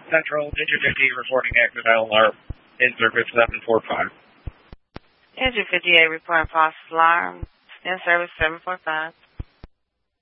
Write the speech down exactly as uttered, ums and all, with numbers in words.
Central, Engine fifty reporting exit L R in service seven four five. Engine fifty-eight reporting false alarm, in service seven four five.